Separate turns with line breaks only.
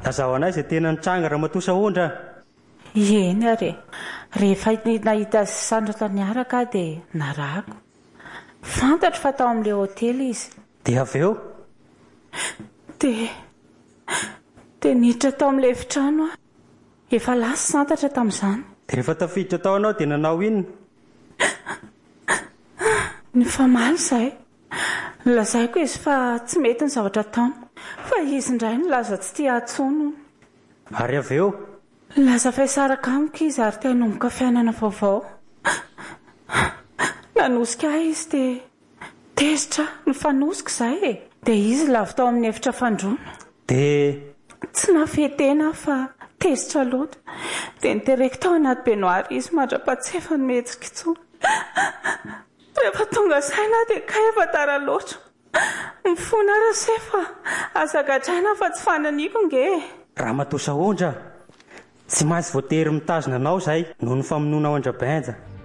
Lazao anay izay tena nitranga Ramatoa Ondra.
Eny are, rehefa nahita Sandra taniaraka dia narako. Fantatro fa tao amin'ilay hotely izy.
Dia avy eo?
Dia niditra tao amin'ilay efitrano aho. Efa lasa santatra tamin'izany.
Dia rehefa tafiditra tao anao dia nanao inona?
Ny famaly izahay. Lazaiko izy fa tsy mety ny zavatra taony. Fa izy indray nilaza tsy tia atsono.
Ary avy eo?
Laza fa hisaraka amiko izy ary tia hanomboka fiainana vaovao. Nanosika izy dia tezitra nifanosika izahay. Dia izy lavy tao amin'ny efitra fandroana.
Dia
tsy nafetena fa tezitra loatra. Dia nitereko tao anaty benoary izy mandra-pahatsy ny mihetsika intsony. Rehefa tonga saina dia kahefa tara loatra. Mifona rasefa azagadraina fa tsy fananiko nge.
Ramatoa Ondra, tsy maintsy voatery mitazona anao izay noho ny famonoana ao Andrabanja.